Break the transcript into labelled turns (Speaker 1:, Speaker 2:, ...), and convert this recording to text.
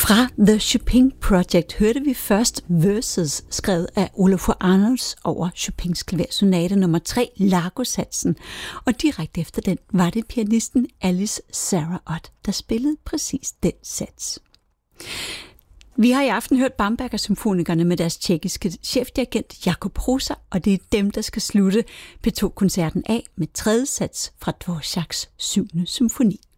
Speaker 1: Fra The Chopin Project hørte vi først Verses, skrevet af Olafur Arnalds over Chopins klaversonate nummer 3, Largo-satsen, og direkte efter den var det pianisten Alice Sarah Ott, der spillede præcis den sats. Vi har i aften hørt Bamberger-symfonikerne med deres tjekkiske chefdirigent Jakub Hrusa, og det er dem, der skal slutte P2-koncerten af med tredje sats fra Dvoraks 7. symfoni.